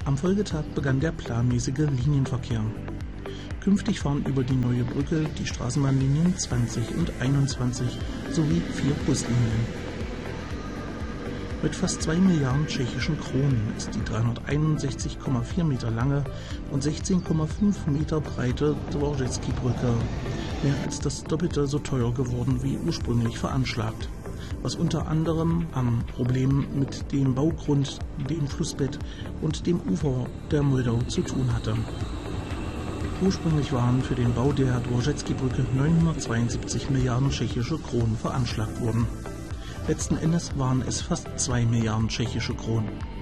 Am Folgetag begann der planmäßige Linienverkehr. Künftig fahren über die neue Brücke die Straßenbahnlinien 20 und 21 sowie 4 Buslinien. Mit fast 2 Milliarden tschechischen Kronen ist die 361,4 Meter lange und 16,5 Meter breite Dvořecký-Brücke mehr als das Doppelte so teuer geworden wie ursprünglich veranschlagt, was unter anderem am Problem mit dem Baugrund, dem Flussbett und dem Ufer der Moldau zu tun hatte. Ursprünglich waren für den Bau der Dvořecký-Brücke 972 Milliarden tschechische Kronen veranschlagt worden. Letzten Endes waren es fast 2 Milliarden tschechische Kronen.